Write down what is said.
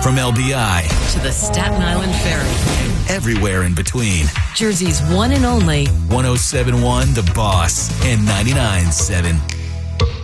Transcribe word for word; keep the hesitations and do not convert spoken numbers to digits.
From L B I to the Staten Island Ferry and everywhere in between. Jersey's one and only one oh seven point one The Boss and ninety-nine point seven